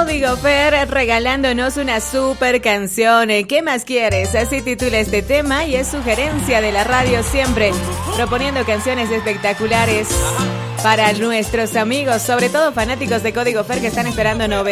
Código Fer regalándonos una super canción. ¿Qué más quieres? Así titula este tema y es sugerencia de la radio siempre, proponiendo canciones espectaculares para nuestros amigos, sobre todo fanáticos de Código Fer que están esperando novedades.